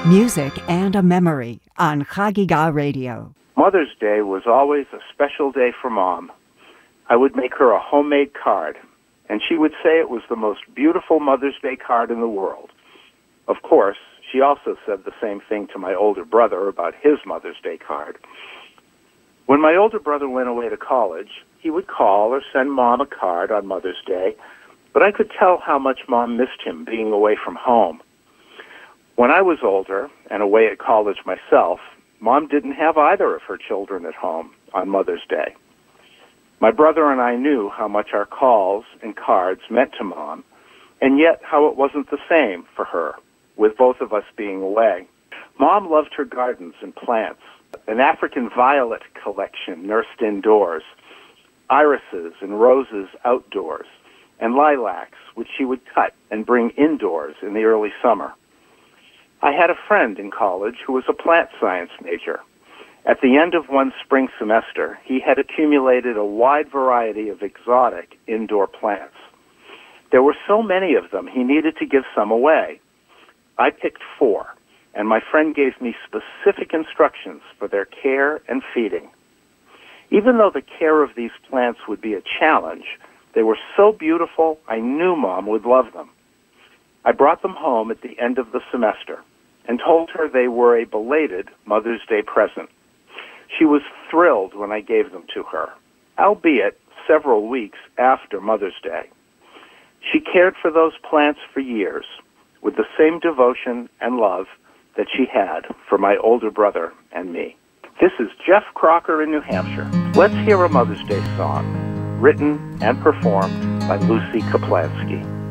Music and a memory on Chagiga Radio. Mother's Day was always a special day for Mom. I would make her a homemade card, and she would say it was the most beautiful Mother's Day card in the world. Of course, she also said the same thing to my older brother about his Mother's Day card. When my older brother went away to college, he would call or send Mom a card on Mother's Day, but I could tell how much Mom missed him being away from home. When I was older and away at college myself, Mom didn't have either of her children at home on Mother's Day. My brother and I knew how much our calls and cards meant to Mom, and yet how it wasn't the same for her, with both of us being away. Mom loved her gardens and plants, an African violet collection nursed indoors, irises and roses outdoors, and lilacs, which she would cut and bring indoors in the early summer. I had a friend in college who was a plant science major. At the end of one spring semester, he had accumulated a wide variety of exotic indoor plants. There were so many of them, he needed to give some away. I picked 4, and my friend gave me specific instructions for their care and feeding. Even though the care of these plants would be a challenge, they were so beautiful, I knew Mom would love them. I brought them home at the end of the semester and told her they were a belated Mother's Day present. She was thrilled when I gave them to her, albeit several weeks after Mother's Day. She cared for those plants for years with the same devotion and love that she had for my older brother and me. This is Jeff Crocker in New Hampshire. Let's hear a Mother's Day song, written and performed by Lucy Kaplansky.